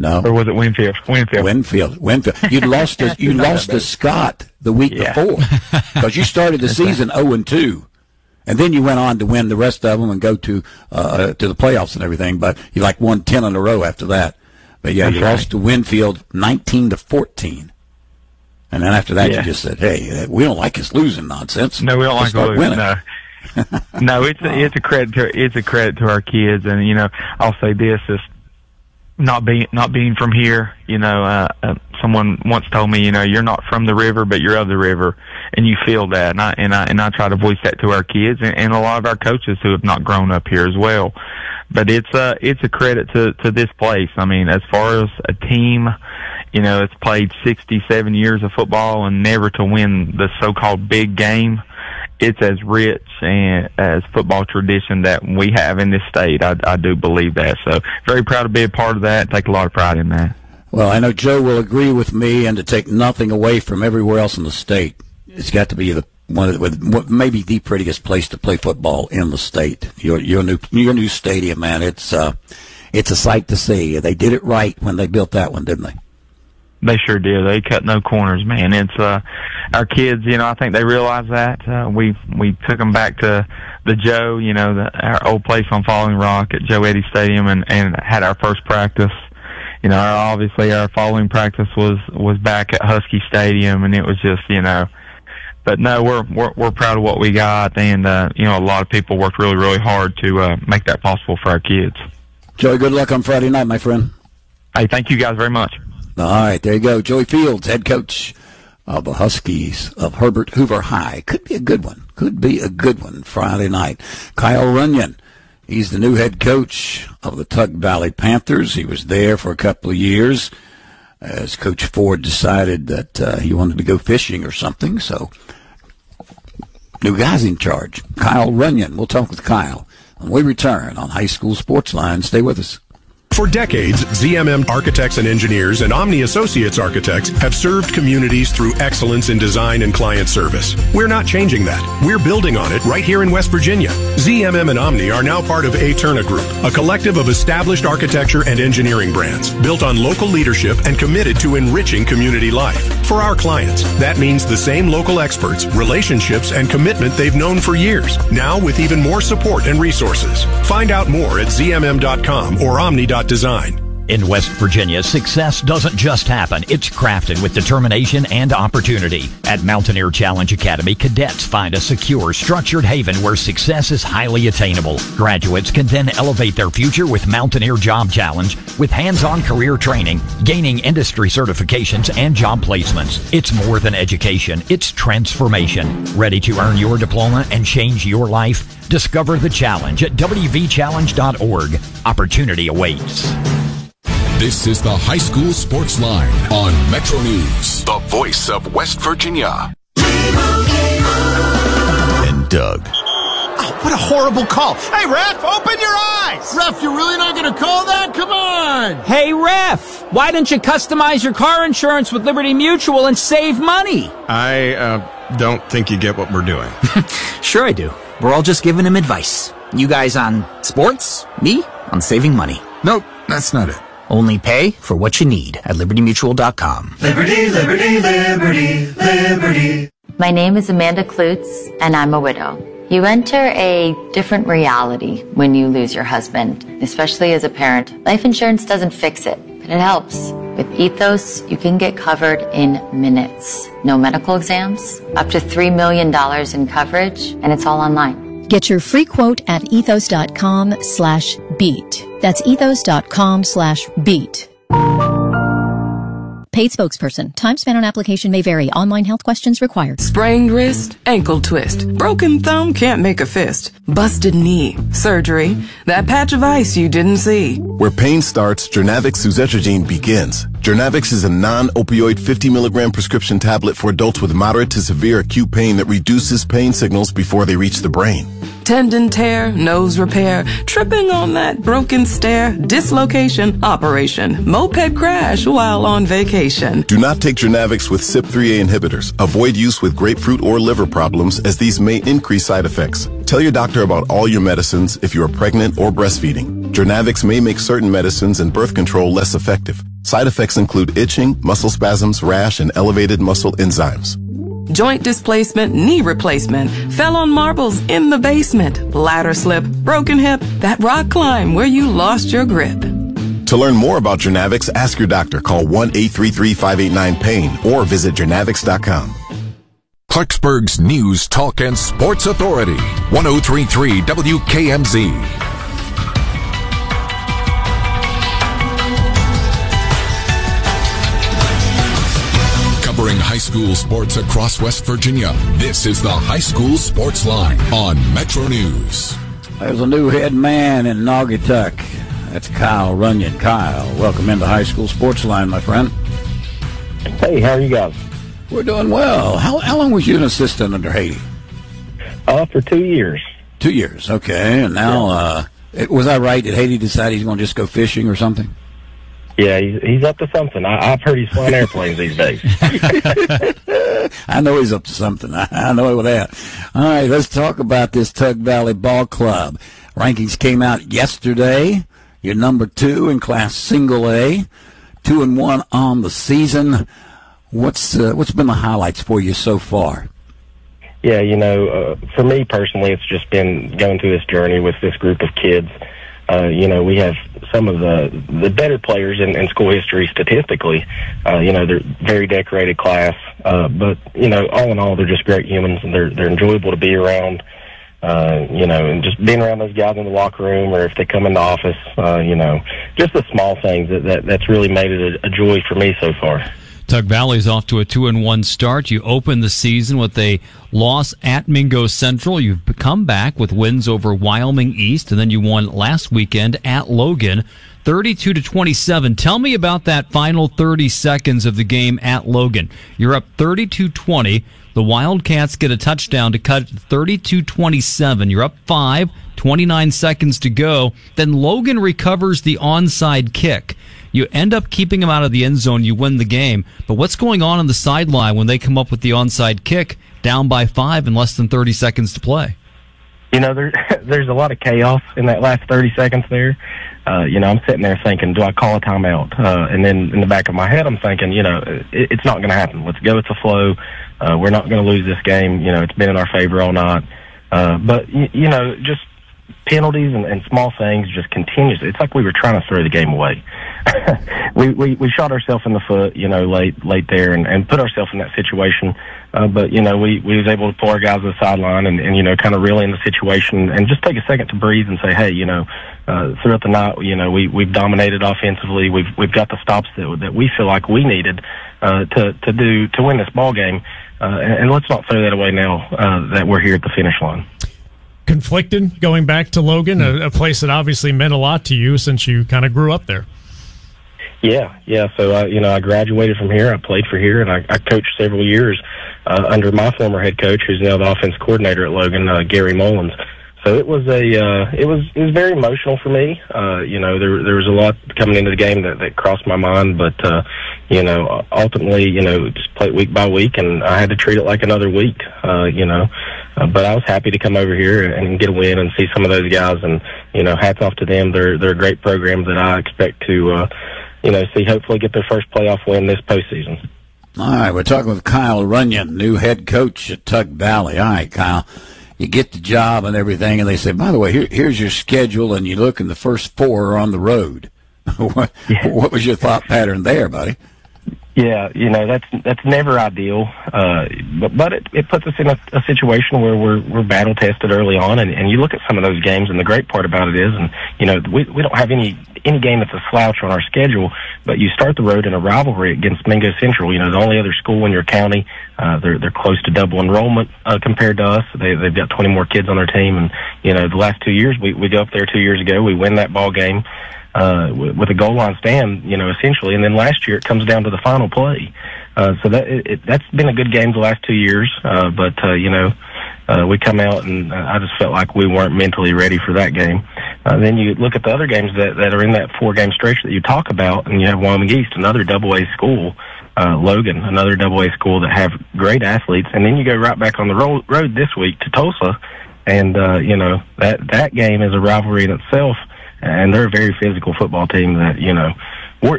No. Or was it Winfield? Winfield. You lost to Scott the week before because you started the season 0-2, and then you went on to win the rest of them and go to the playoffs and everything. But you won 10 in a row after that. But you lost to Winfield 19-14, and then after that you just said, "Hey, we don't like this losing nonsense." No, we don't like losing. No. No, it's a credit to our kids, and I'll say this is not being from here. Someone once told me, you're not from the river, but you're of the river, and you feel that, and I try to voice that to our kids and a lot of our coaches who have not grown up here as well. But it's a credit to this place. I mean, as far as a team, it's played 67 years of football and never to win the so-called big game. It's as rich as football tradition that we have in this state. I do believe that. So very proud to be a part of that. Take a lot of pride in that. Well, I know Joe will agree with me, and to take nothing away from everywhere else in the state, it's got to be maybe the prettiest place to play football in the state. Your new stadium, man. It's a sight to see. They did it right when they built that one, didn't they? They sure did. They cut no corners, man. It's our kids. I think they realize that. We took them back to the Joe, our old place on Falling Rock at Joe Eddy Stadium, and had our first practice. Obviously our following practice was back at Husky Stadium, and it was just, But no, we're proud of what we got, and a lot of people worked really, really hard to make that possible for our kids. Joey, good luck on Friday night, my friend. Hey, thank you guys very much. All right, there you go. Joey Fields, head coach of the Huskies of Herbert Hoover High. Could be a good one Friday night. Kyle Runyon, he's the new head coach of the Tug Valley Panthers. He was there for a couple of years as Coach Ford decided that he wanted to go fishing or something. So, new guy's in charge. Kyle Runyon. We'll talk with Kyle when we return on High School Sports Line. Stay with us. For decades, ZMM Architects and Engineers and Omni Associates Architects have served communities through excellence in design and client service. We're not changing that. We're building on it right here in West Virginia. ZMM and Omni are now part of Aeterna Group, a collective of established architecture and engineering brands built on local leadership and committed to enriching community life. For our clients, that means the same local experts, relationships, and commitment they've known for years, now with even more support and resources. Find out more at zmm.com or omni.design. In West Virginia, success doesn't just happen. It's crafted with determination and opportunity. At Mountaineer Challenge Academy, cadets find a secure, structured haven where success is highly attainable. Graduates can then elevate their future with Mountaineer Job Challenge with hands-on career training, gaining industry certifications, and job placements. It's more than education. It's transformation. Ready to earn your diploma and change your life? Discover the challenge at wvchallenge.org. Opportunity awaits. This is the High School Sports Line on Metro News, the voice of West Virginia. And Doug. Oh, what a horrible call. Hey, ref, open your eyes. Ref, you're really not going to call that? Come on. Hey, ref, why don't you customize your car insurance with Liberty Mutual and save money? I don't think you get what we're doing. Sure I do. We're all just giving him advice. You guys on sports, me on saving money. Nope, that's not it. Only pay for what you need at libertymutual.com. Liberty, liberty, liberty, liberty. My name is Amanda Klutz, and I'm a widow. You enter a different reality when you lose your husband, especially as a parent. Life insurance doesn't fix it, but it helps. With Ethos, you can get covered in minutes. No medical exams, up to $3 million in coverage, and it's all online. Get your free quote at ethos.com/beat. That's ethos.com/beat. Paid spokesperson. Time spent on application may vary. Online health questions required. Sprained wrist, ankle twist. Broken thumb, can't make a fist. Busted knee, surgery. That patch of ice you didn't see. Where pain starts, Jernavix suzetrigine begins. Jernavix is a non-opioid 50 milligram prescription tablet for adults with moderate to severe acute pain that reduces pain signals before they reach the brain. Tendon tear, nose repair, tripping on that broken stair, dislocation, operation, moped crash while on vacation. Do not take Jernavix with CYP3A inhibitors. Avoid use with grapefruit or liver problems as these may increase side effects. Tell your doctor about all your medicines if you are pregnant or breastfeeding. Jernavix may make certain medicines and birth control less effective. Side effects include itching, muscle spasms, rash, and elevated muscle enzymes. Joint displacement, knee replacement, fell on marbles in the basement, ladder slip, broken hip, that rock climb where you lost your grip. To learn more about Jernavix, ask your doctor. Call 1-833-589-PAIN or visit Jernavix.com. Clarksburg's News, Talk, and Sports Authority, 103.3 WKMZ. Covering high school sports across West Virginia, this is the High School Sports Line on Metro News. There's a new head man in Naugatuck. That's Kyle Runyon. Kyle, welcome into High School Sports Line, my friend. Hey, how are you guys? We're doing well. How long was you an assistant under Haiti? For 2 years. 2 years, okay. And now, was I right? Did Haiti decide he's going to just go fishing or something? Yeah, he's up to something. I've heard he's flying airplanes these days. I know he's up to something. I know with that. All right, let's talk about this Tug Valley Ball Club. Rankings came out yesterday. You're number 2 in Class Single A, 2-1 on the season. What's been the highlights for you so far? Yeah, for me personally, it's just been going through this journey with this group of kids. We have some of the better players in school history statistically. They're very decorated class, but all in all, they're just great humans, and they're enjoyable to be around. And just being around those guys in the locker room, or if they come in the office, just the small things that's really made it a joy for me so far. Tug Valley's off to a 2-1 start. You opened the season with a loss at Mingo Central. You've come back with wins over Wyoming East, and then you won last weekend at Logan, 32-27. Tell me about that final 30 seconds of the game at Logan. You're up 32-20. The Wildcats get a touchdown to cut it to 32-27. You're up 5, 29 seconds to go. Then Logan recovers the onside kick. You end up keeping him out of the end zone. You win the game. But what's going on the sideline when they come up with the onside kick down by 5 in less than 30 seconds to play? There's a lot of chaos in that last 30 seconds there. I'm sitting there thinking, do I call a timeout? And then in the back of my head, I'm thinking, it's not going to happen. Let's go with the flow. We're not going to lose this game. It's been in our favor all night. But just penalties and small things just continues. It's like we were trying to throw the game away. we shot ourselves in the foot, late there and put ourselves in that situation. But we was able to pull our guys to the sideline and kind of reel in the situation and just take a second to breathe and say, hey, throughout the night, we've dominated offensively. We've got the stops that we feel like we needed to win this ball game. And let's not throw that away now that we're here at the finish line. Conflicted going back to Logan, a place that obviously meant a lot to you since you kind of grew up there. Yeah. So, I graduated from here. I played for here, and I coached several years under my former head coach, who's now the offense coordinator at Logan, Gary Mullins. So it was it was very emotional for me. There was a lot coming into the game that crossed my mind, but ultimately, just play it week by week, and I had to treat it like another week. But I was happy to come over here and get a win and see some of those guys, and hats off to them. They're a great program that I expect to see hopefully get their first playoff win this postseason. All right, we're talking with Kyle Runyon, new head coach at Tug Valley. All right, Kyle. You get the job and everything, and they say, by the way, here's your schedule, and you look, and the first 4 are on the road. What was your thought pattern there, buddy? Yeah, that's never ideal, but it puts us in a situation where we're battle tested early on, and you look at some of those games, and the great part about it is, and we don't have any game that's a slouch on our schedule, but you start the road in a rivalry against Mingo Central. The only other school in your county. They're close to double enrollment compared to us. They've got 20 more kids on their team, and the last 2 years we go up there 2 years ago, we win that ball game with a goal line stand, essentially, and then last year it comes down to the final play. So that's been a good game the last 2 years, but we come out and I just felt like we weren't mentally ready for that game. Then you look at the other games that are in that 4-game stretch that you talk about, and you have Wyoming East, another double-A school, Logan, another double-A school that have great athletes, and then you go right back on the road this week to Tulsa, and that game is a rivalry in itself, and they're a very physical football team that